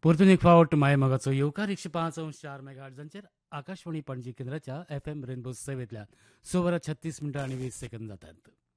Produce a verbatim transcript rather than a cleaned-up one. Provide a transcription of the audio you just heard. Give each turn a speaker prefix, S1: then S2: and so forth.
S1: परतून एक फावट माय मगाचो येवकार एकशे पांच अंश चार मेगाहर्ट्झांचेर आकाशवाणी पणजी केंद्राच्या एफ एम रेनबो सेवेंतल्यान स वरां छत्तीस मिनटां आनी वीस सेकंद जातात.